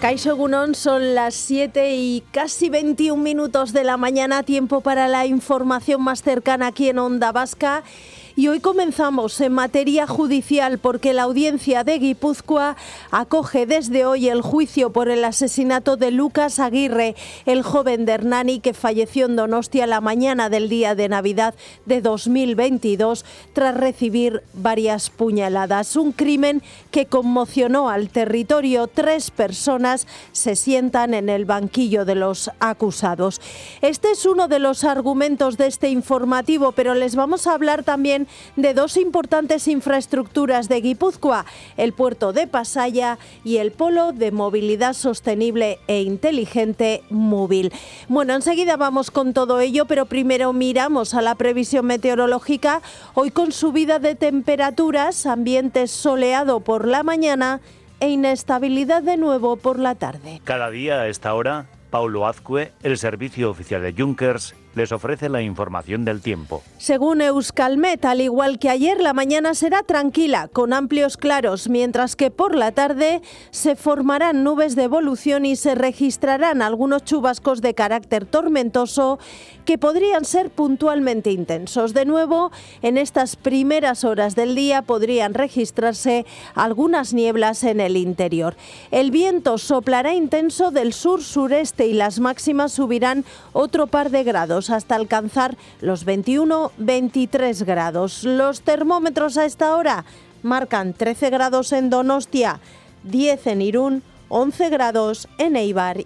Kaixo Egunon, son las 7 y casi 21 minutos de la mañana, tiempo para la información más cercana aquí en Onda Vasca. Y hoy comenzamos en materia judicial porque la audiencia de Guipúzcoa acoge desde hoy el juicio por el asesinato de Lucas Aguirre, el joven de Hernani que falleció en Donostia la mañana del día de Navidad de 2022 tras recibir varias puñaladas. Un crimen que conmocionó al territorio. 3 personas se sientan en el banquillo de los acusados. Este es uno de los argumentos de este informativo, pero les vamos a hablar también de 2 importantes infraestructuras de Guipúzcoa, el puerto de Pasaia y el polo de movilidad sostenible e inteligente Móvil. Bueno, enseguida vamos con todo ello, pero primero miramos a la previsión meteorológica. Hoy con subida de temperaturas, ambiente soleado por la mañana e inestabilidad de nuevo por la tarde. Cada día a esta hora, Paulo Azcue, el servicio oficial de Junkers, les ofrece la información del tiempo. Según Euskalmet, al igual que ayer, la mañana será tranquila, con amplios claros, mientras que por la tarde se formarán nubes de evolución y se registrarán algunos chubascos de carácter tormentoso que podrían ser puntualmente intensos. De nuevo, en estas primeras horas del día podrían registrarse algunas nieblas en el interior. El viento soplará intenso del sur-sureste y las máximas subirán otro par de grados, hasta alcanzar los 21-23 grados. Los termómetros a esta hora marcan 13 grados en Donostia, 10 en Irún, 11 grados en Eibar